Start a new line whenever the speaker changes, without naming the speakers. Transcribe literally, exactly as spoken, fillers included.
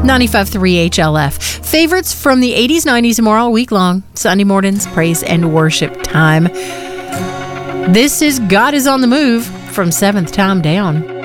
ninety-five point three H L F. Favorites from the eighties, nineties, and more all week long. Sunday mornings, praise and worship time. This is God is on the Move from Seventh Time Down.